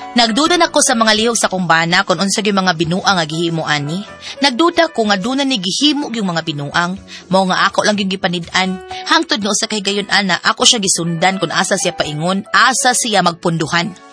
Nagduda na ko sa mga lihok sa kumbana kung unsa yung mga binuang nga gihimo ani. Nagduda ko nga duna ni gihimo yung mga binuang. Mao nga ako lang yung gipanid-an. Hangtod no sa kay gayon ana, ako siya gisundan kung asa siya paingon, asa siya magpunduhan.